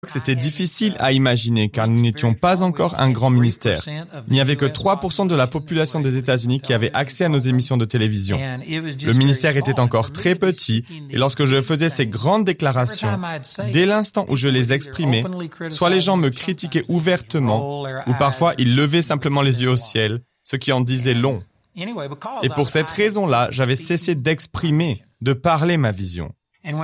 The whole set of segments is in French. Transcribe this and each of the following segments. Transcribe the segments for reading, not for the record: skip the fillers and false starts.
C'était difficile à imaginer car nous n'étions pas encore un grand ministère. Il n'y avait que 3% de la population des États-Unis qui avait accès à nos émissions de télévision. Le ministère était encore très petit et lorsque je faisais ces grandes déclarations, dès l'instant où je les exprimais, soit les gens me critiquaient ouvertement ou parfois ils levaient simplement les yeux au ciel, ce qui en disait long. Et pour cette raison-là, j'avais cessé d'exprimer, de parler ma vision.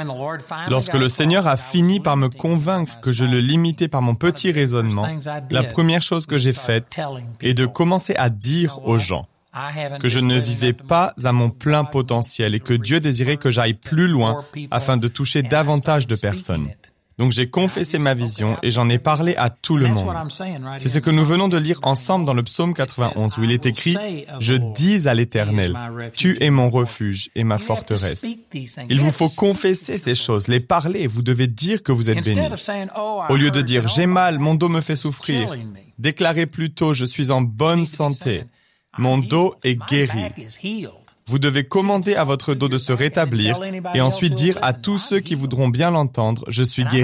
Lorsque le Seigneur a fini par me convaincre que je le limitais par mon petit raisonnement, la première chose que j'ai faite est de commencer à dire aux gens que je ne vivais pas à mon plein potentiel et que Dieu désirait que j'aille plus loin afin de toucher davantage de personnes. Donc j'ai confessé ma vision et j'en ai parlé à tout le monde. C'est ce que nous venons de lire ensemble dans le psaume 91 où il est écrit « Je dis à l'Éternel, tu es mon refuge et ma forteresse ». Il vous faut confesser ces choses, les parler, vous devez dire que vous êtes bénis. Au lieu de dire « J'ai mal, mon dos me fait souffrir », déclarez plutôt « Je suis en bonne santé, mon dos est guéri ». Vous devez commander à votre dos de se rétablir et ensuite dire à tous ceux qui voudront bien l'entendre, « Je suis guéri ».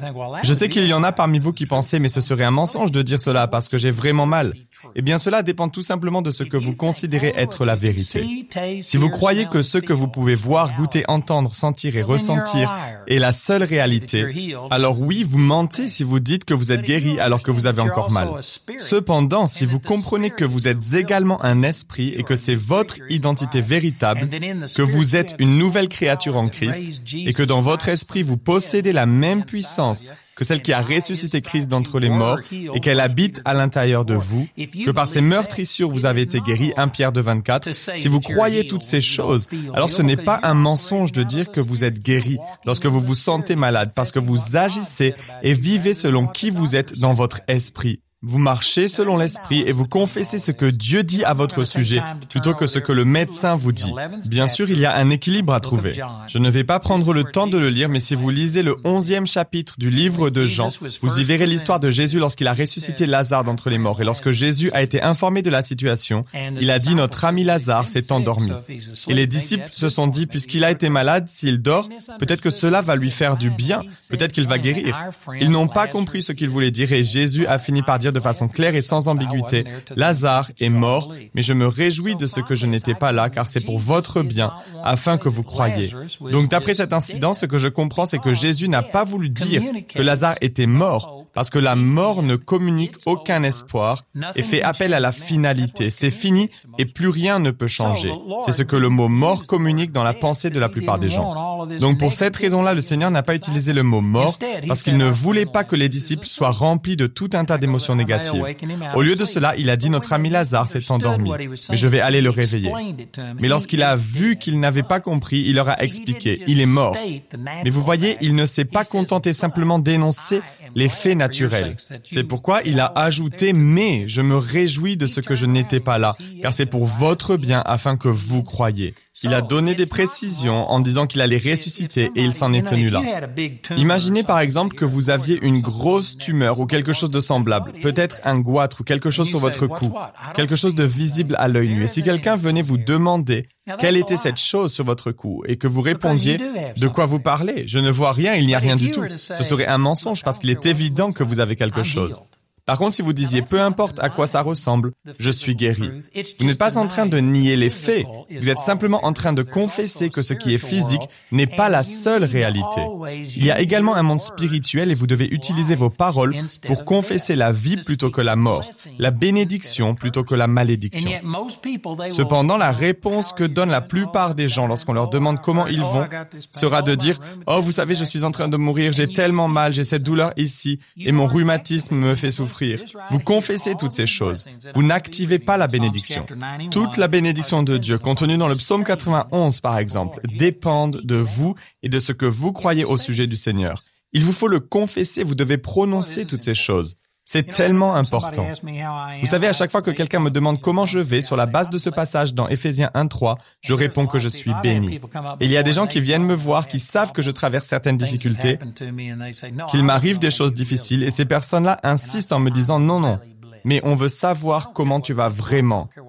Je sais qu'il y en a parmi vous qui pensez, mais ce serait un mensonge de dire cela parce que j'ai vraiment mal. Eh bien, cela dépend tout simplement de ce que vous considérez être la vérité. Si vous croyez que ce que vous pouvez voir, goûter, entendre, sentir et ressentir est la seule réalité, alors oui, vous mentez si vous dites que vous êtes guéri alors que vous avez encore mal. Cependant, si vous comprenez que vous êtes également un esprit et que c'est votre identité véritable, que vous êtes une nouvelle créature en Christ et que dans votre esprit vous possédez la même puissance que celle qui a ressuscité Christ d'entre les morts et qu'elle habite à l'intérieur de vous, que par ses meurtrissures vous avez été guéris, 1 Pierre 2,24. Si vous croyez toutes ces choses, alors ce n'est pas un mensonge de dire que vous êtes guéri lorsque vous vous sentez malade parce que vous agissez et vivez selon qui vous êtes dans votre esprit. Vous marchez selon l'esprit et vous confessez ce que Dieu dit à votre sujet plutôt que ce que le médecin vous dit. Bien sûr, il y a un équilibre à trouver. Je ne vais pas prendre le temps de le lire, mais si vous lisez le 11e chapitre du livre de Jean, vous y verrez l'histoire de Jésus lorsqu'il a ressuscité Lazare d'entre les morts. Et lorsque Jésus a été informé de la situation, il a dit « Notre ami Lazare s'est endormi ». Et les disciples se sont dit « Puisqu'il a été malade, s'il dort, peut-être que cela va lui faire du bien, peut-être qu'il va guérir ». Ils n'ont pas compris ce qu'il voulait dire et Jésus a fini par dire de façon claire et sans ambiguïté, « Lazare est mort, mais je me réjouis de ce que je n'étais pas là, car c'est pour votre bien, afin que vous croyiez. » Donc d'après cet incident, ce que je comprends, c'est que Jésus n'a pas voulu dire que Lazare était mort, parce que la mort ne communique aucun espoir et fait appel à la finalité. C'est fini et plus rien ne peut changer. C'est ce que le mot « mort » communique dans la pensée de la plupart des gens. Donc pour cette raison-là, le Seigneur n'a pas utilisé le mot « mort » parce qu'il ne voulait pas que les disciples soient remplis de tout un tas d'émotions négatives. Au lieu de cela, il a dit « Notre ami Lazare s'est endormi, mais je vais aller le réveiller. » Mais lorsqu'il a vu qu'ils n'avaient pas compris, il leur a expliqué « Il est mort. » Mais vous voyez, il ne s'est pas contenté simplement d'énoncer les faits naturels. C'est pourquoi il a ajouté « Mais je me réjouis de ce que je n'étais pas là, car c'est pour votre bien afin que vous croyiez. » Il a donné des précisions en disant qu'il allait ressusciter et il s'en est tenu là. Imaginez par exemple que vous aviez une grosse tumeur ou quelque chose de semblable, peut-être un goitre ou quelque chose sur votre cou, quelque chose de visible à l'œil nu. Et si quelqu'un venait vous demander quelle était cette chose sur votre cou et que vous répondiez « De quoi vous parlez? Je ne vois rien, il n'y a rien du tout. » Ce serait un mensonge parce qu'il est évident que vous avez quelque chose. Par contre, si vous disiez, peu importe à quoi ça ressemble, je suis guéri. Vous n'êtes pas en train de nier les faits. Vous êtes simplement en train de confesser que ce qui est physique n'est pas la seule réalité. Il y a également un monde spirituel et vous devez utiliser vos paroles pour confesser la vie plutôt que la mort, la bénédiction plutôt que la malédiction. Cependant, la réponse que donnent la plupart des gens lorsqu'on leur demande comment ils vont sera de dire « Oh, vous savez, je suis en train de mourir, j'ai tellement mal, j'ai cette douleur ici et mon rhumatisme me fait souffrir. » Vous confessez toutes ces choses. Vous n'activez pas la bénédiction. Toute la bénédiction de Dieu, contenue dans le psaume 91 par exemple, dépendent de vous et de ce que vous croyez au sujet du Seigneur. Il vous faut le confesser, vous devez prononcer toutes ces choses. C'est tellement important. Vous savez, à chaque fois que quelqu'un me demande comment je vais, sur la base de ce passage dans Éphésiens 1:3, je réponds que je suis béni. Et il y a des gens qui viennent me voir, qui savent que je traverse certaines difficultés, qu'il m'arrive des choses difficiles, et ces personnes-là insistent en me disant « Non, non, mais on veut savoir comment tu vas vraiment.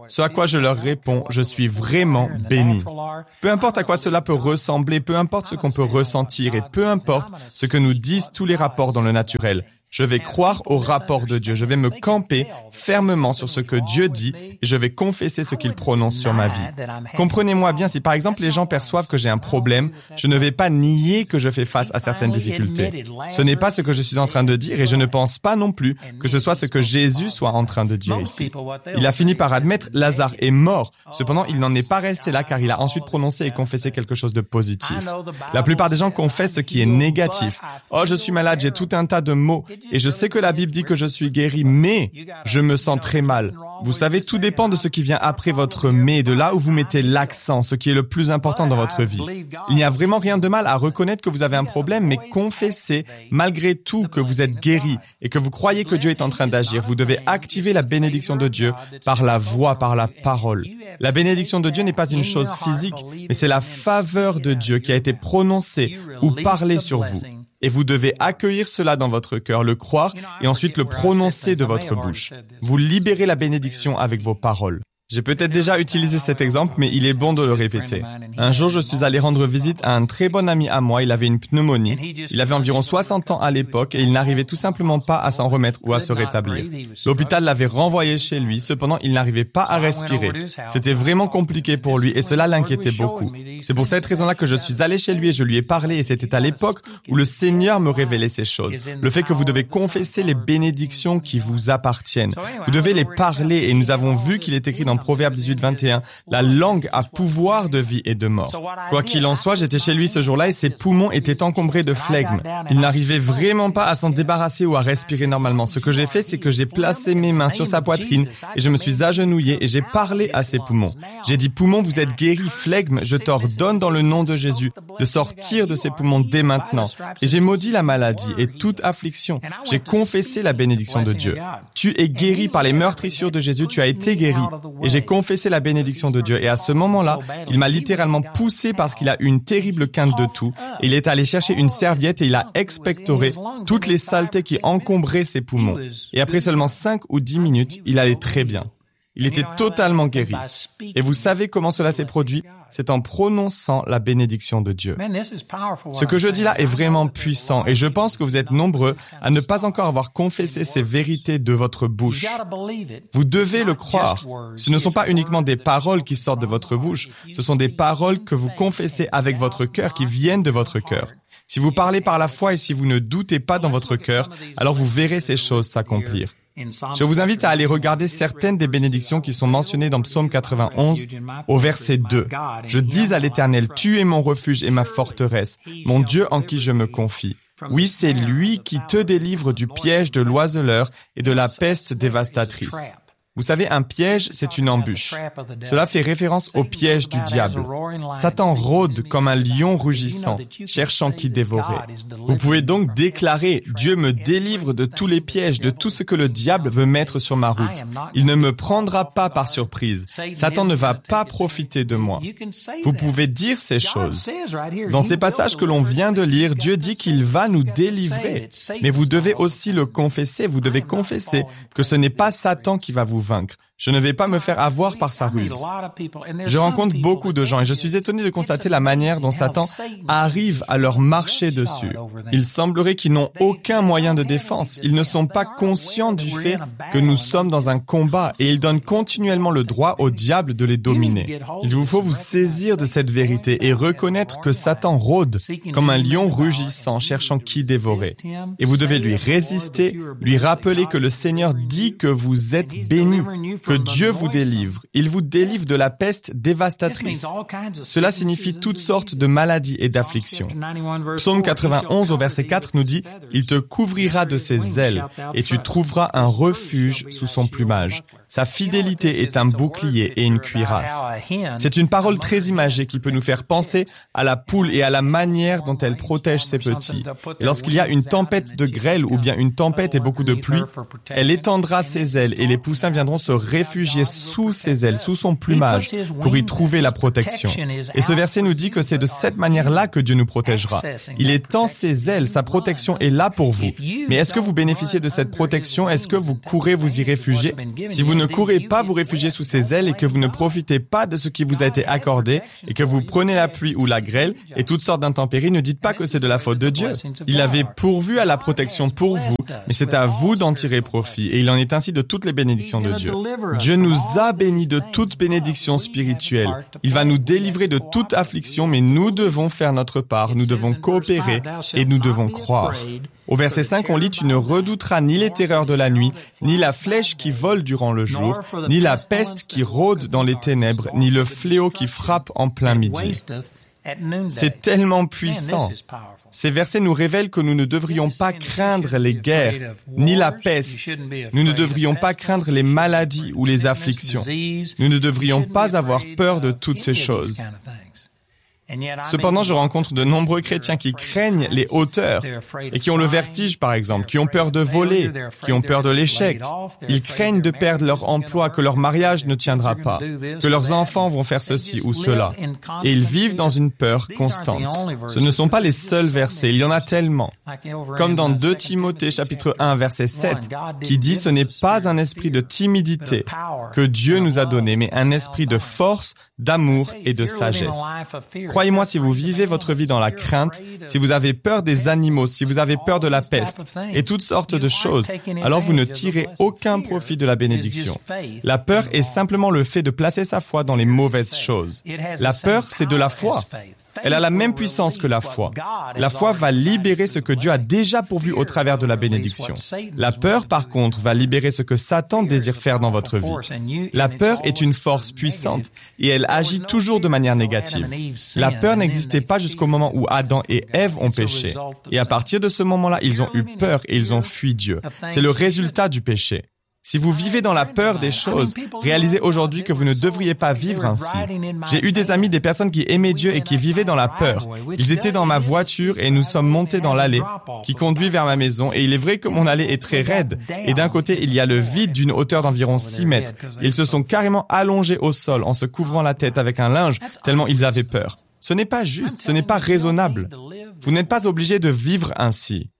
Ce à quoi je leur réponds, je suis vraiment béni. Peu importe à quoi cela peut ressembler, peu importe ce qu'on peut ressentir et peu importe ce que nous disent tous les rapports dans le naturel. Je vais croire au rapport de Dieu. Je vais me camper fermement sur ce que Dieu dit et je vais confesser ce qu'il prononce sur ma vie. Comprenez-moi bien, si par exemple les gens perçoivent que j'ai un problème, je ne vais pas nier que je fais face à certaines difficultés. Ce n'est pas ce que je suis en train de dire et je ne pense pas non plus que ce soit ce que Jésus soit en train de dire ici. Il a fini par admettre Lazare est mort. Cependant, il n'en est pas resté là car il a ensuite prononcé et confessé quelque chose de positif. La plupart des gens confessent ce qui est négatif. Oh, je suis malade, j'ai tout un tas de maux. Et je sais que la Bible dit que je suis guéri, mais je me sens très mal. Vous savez, tout dépend de ce qui vient après votre « mais », de là où vous mettez l'accent, ce qui est le plus important dans votre vie. Il n'y a vraiment rien de mal à reconnaître que vous avez un problème, mais confessez malgré tout que vous êtes guéri et que vous croyez que Dieu est en train d'agir. Vous devez activer la bénédiction de Dieu par la voix, par la parole. La bénédiction de Dieu n'est pas une chose physique, mais c'est la faveur de Dieu qui a été prononcée ou parlée sur vous. Et vous devez accueillir cela dans votre cœur, le croire et ensuite le prononcer de votre bouche. Vous libérez la bénédiction avec vos paroles. J'ai peut-être déjà utilisé cet exemple, mais il est bon de le répéter. Un jour, je suis allé rendre visite à un très bon ami à moi. Il avait une pneumonie. Il avait environ 60 ans à l'époque et il n'arrivait tout simplement pas à s'en remettre ou à se rétablir. L'hôpital l'avait renvoyé chez lui. Cependant, il n'arrivait pas à respirer. C'était vraiment compliqué pour lui et cela l'inquiétait beaucoup. C'est pour cette raison-là que je suis allé chez lui et je lui ai parlé et c'était à l'époque où le Seigneur me révélait ces choses. Le fait que vous devez confesser les bénédictions qui vous appartiennent. Vous devez les parler et nous avons vu qu'il est écrit dans Proverbe 18, 21, la langue a pouvoir de vie et de mort. Quoi qu'il en soit, j'étais chez lui ce jour-là et ses poumons étaient encombrés de flegme. Il n'arrivait vraiment pas à s'en débarrasser ou à respirer normalement. Ce que j'ai fait, c'est que j'ai placé mes mains sur sa poitrine et je me suis agenouillé et j'ai parlé à ses poumons. J'ai dit, poumons, vous êtes guéris, flegme, je t'ordonne dans le nom de Jésus de sortir de ses poumons dès maintenant. Et j'ai maudit la maladie et toute affliction. J'ai confessé la bénédiction de Dieu. Tu es guéri par les meurtrissures de Jésus, tu as été guéri. Et j'ai confessé la bénédiction de Dieu. Et à ce moment-là, il m'a littéralement poussé parce qu'il a eu une terrible quinte de toux. Et il est allé chercher une serviette et il a expectoré toutes les saletés qui encombraient ses poumons. Et après seulement 5 ou 10 minutes, il allait très bien. Il était totalement guéri. Et vous savez comment cela s'est produit? C'est en prononçant la bénédiction de Dieu. Ce que je dis là est vraiment puissant et je pense que vous êtes nombreux à ne pas encore avoir confessé ces vérités de votre bouche. Vous devez le croire. Ce ne sont pas uniquement des paroles qui sortent de votre bouche, ce sont des paroles que vous confessez avec votre cœur, qui viennent de votre cœur. Si vous parlez par la foi et si vous ne doutez pas dans votre cœur, alors vous verrez ces choses s'accomplir. Je vous invite à aller regarder certaines des bénédictions qui sont mentionnées dans Psaume 91 au verset 2. Je dis à l'Éternel, tu es mon refuge et ma forteresse, mon Dieu en qui je me confie. Oui, c'est lui qui te délivre du piège de l'oiseleur et de la peste dévastatrice. Vous savez, un piège, c'est une embûche. Cela fait référence au piège du diable. Satan rôde comme un lion rugissant, cherchant qui dévorer. Vous pouvez donc déclarer, Dieu me délivre de tous les pièges, de tout ce que le diable veut mettre sur ma route. Il ne me prendra pas par surprise. Satan ne va pas profiter de moi. Vous pouvez dire ces choses. Dans ces passages que l'on vient de lire, Dieu dit qu'il va nous délivrer. Mais vous devez aussi le confesser. Vous devez confesser que ce n'est pas Satan qui va vous vaincre. Je ne vais pas me faire avoir par sa ruse. Je rencontre beaucoup de gens et je suis étonné de constater la manière dont Satan arrive à leur marcher dessus. Il semblerait qu'ils n'ont aucun moyen de défense. Ils ne sont pas conscients du fait que nous sommes dans un combat et ils donnent continuellement le droit au diable de les dominer. Il vous faut vous saisir de cette vérité et reconnaître que Satan rôde comme un lion rugissant, cherchant qui dévorer. Et vous devez lui résister, lui rappeler que le Seigneur dit que vous êtes bénis, que Dieu vous délivre. Il vous délivre de la peste dévastatrice. Cela signifie toutes sortes de maladies et d'afflictions. Psaume 91 au verset 4 nous dit « Il te couvrira de ses ailes et tu trouveras un refuge sous son plumage. Sa fidélité est un bouclier et une cuirasse. » C'est une parole très imagée qui peut nous faire penser à la poule et à la manière dont elle protège ses petits. Et lorsqu'il y a une tempête de grêle ou bien une tempête et beaucoup de pluie, elle étendra ses ailes et les poussins viendront se réfugier sous ses ailes, sous son plumage, pour y trouver la protection. Et ce verset nous dit que c'est de cette manière-là que Dieu nous protégera. Il étend ses ailes, sa protection est là pour vous. Mais est-ce que vous bénéficiez de cette protection? Est-ce que vous courez vous y réfugier? Si vous ne courez pas vous réfugier sous ses ailes et que vous ne profitez pas de ce qui vous a été accordé et que vous prenez la pluie ou la grêle et toutes sortes d'intempéries, ne dites pas que c'est de la faute de Dieu. Il avait pourvu à la protection pour vous, mais c'est à vous d'en tirer profit et il en est ainsi de toutes les bénédictions de Dieu. Dieu nous a bénis de toute bénédiction spirituelle. Il va nous délivrer de toute affliction, mais nous devons faire notre part, nous devons coopérer et nous devons croire. Au verset 5, on lit « Tu ne redouteras ni les terreurs de la nuit, ni la flèche qui vole durant le jour, ni la peste qui rôde dans les ténèbres, ni le fléau qui frappe en plein midi. » C'est tellement puissant. Ces versets nous révèlent que nous ne devrions pas craindre les guerres, ni la peste. Nous ne devrions pas craindre les maladies ou les afflictions. Nous ne devrions pas avoir peur de toutes ces choses. Cependant, je rencontre de nombreux chrétiens qui craignent les hauteurs et qui ont le vertige, par exemple, qui ont peur de voler, qui ont peur de l'échec. Ils craignent de perdre leur emploi, que leur mariage ne tiendra pas, que leurs enfants vont faire ceci ou cela. Et ils vivent dans une peur constante. Ce ne sont pas les seuls versets, il y en a tellement. Comme dans 2 Timothée, chapitre 1, verset 7, qui dit « Ce n'est pas un esprit de timidité que Dieu nous a donné, mais un esprit de force, d'amour et de sagesse. » Croyez-moi, si vous vivez votre vie dans la crainte, si vous avez peur des animaux, si vous avez peur de la peste et toutes sortes de choses, alors vous ne tirez aucun profit de la bénédiction. La peur est simplement le fait de placer sa foi dans les mauvaises choses. La peur, c'est de la foi. Elle a la même puissance que la foi. La foi va libérer ce que Dieu a déjà pourvu au travers de la bénédiction. La peur, par contre, va libérer ce que Satan désire faire dans votre vie. La peur est une force puissante et elle agit toujours de manière négative. La peur n'existait pas jusqu'au moment où Adam et Ève ont péché. Et à partir de ce moment-là, ils ont eu peur et ils ont fui Dieu. C'est le résultat du péché. Si vous vivez dans la peur des choses, réalisez aujourd'hui que vous ne devriez pas vivre ainsi. J'ai eu des amis, des personnes qui aimaient Dieu et qui vivaient dans la peur. Ils étaient dans ma voiture et nous sommes montés dans l'allée qui conduit vers ma maison et il est vrai que mon allée est très raide. Et d'un côté, il y a le vide d'une hauteur d'environ 6 mètres. Ils se sont carrément allongés au sol en se couvrant la tête avec un linge tellement ils avaient peur. Ce n'est pas juste, ce n'est pas raisonnable. Vous n'êtes pas obligé de vivre ainsi.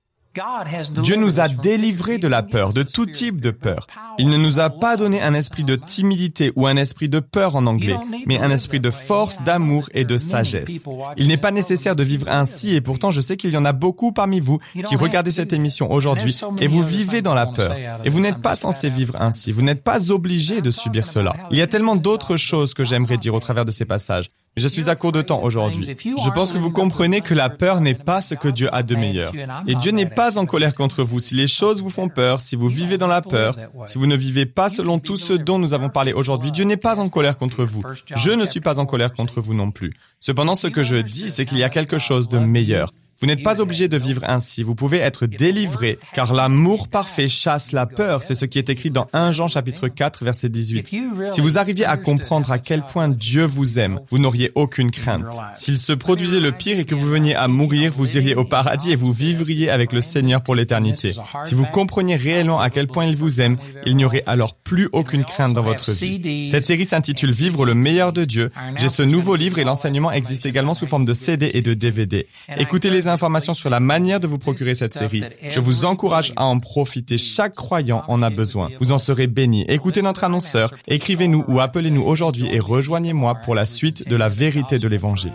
Dieu nous a délivrés de la peur, de tout type de peur. Il ne nous a pas donné un esprit de timidité ou un esprit de peur en anglais, mais un esprit de force, d'amour et de sagesse. Il n'est pas nécessaire de vivre ainsi et pourtant je sais qu'il y en a beaucoup parmi vous qui regardez cette émission aujourd'hui et vous vivez dans la peur. Et vous n'êtes pas censé vivre ainsi, vous n'êtes pas obligé de subir cela. Il y a tellement d'autres choses que j'aimerais dire au travers de ces passages. Je suis à court de temps aujourd'hui. Je pense que vous comprenez que la peur n'est pas ce que Dieu a de meilleur. Et Dieu n'est pas en colère contre vous. Si les choses vous font peur, si vous vivez dans la peur, si vous ne vivez pas selon tout ce dont nous avons parlé aujourd'hui, Dieu n'est pas en colère contre vous. Je ne suis pas en colère contre vous non plus. Cependant, ce que je dis, c'est qu'il y a quelque chose de meilleur. Vous n'êtes pas obligé de vivre ainsi, vous pouvez être délivré, car l'amour parfait chasse la peur, c'est ce qui est écrit dans 1 Jean chapitre 4, verset 18. Si vous arriviez à comprendre à quel point Dieu vous aime, vous n'auriez aucune crainte. S'il se produisait le pire et que vous veniez à mourir, vous iriez au paradis et vous vivriez avec le Seigneur pour l'éternité. Si vous compreniez réellement à quel point il vous aime, il n'y aurait alors plus aucune crainte dans votre vie. Cette série s'intitule « Vivre le meilleur de Dieu ». J'ai ce nouveau livre et l'enseignement existe également sous forme de CD et de DVD. Écoutez les informations sur la manière de vous procurer cette série. Je vous encourage à en profiter. Chaque croyant en a besoin. Vous en serez bénis. Écoutez notre annonceur, écrivez-nous ou appelez-nous aujourd'hui et rejoignez-moi pour la suite de la vérité de l'Évangile.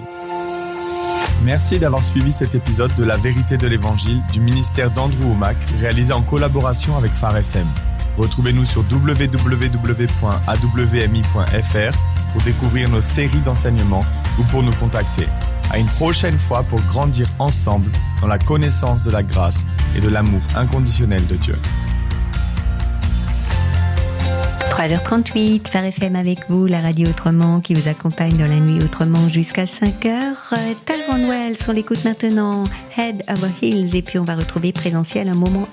Merci d'avoir suivi cet épisode de la vérité de l'Évangile du ministère d'Andrew Wommack, réalisé en collaboration avec Phare FM. Retrouvez-nous sur www.awmi.fr pour découvrir nos séries d'enseignements ou pour nous contacter. À une prochaine fois pour grandir ensemble dans la connaissance de la grâce et de l'amour inconditionnel de Dieu. 3h38, Phare FM avec vous, la radio autrement qui vous accompagne dans la nuit autrement jusqu'à 5h. Tyrone Wells, on l'écoute maintenant, Head Over Heels, et puis on va retrouver présentiel un moment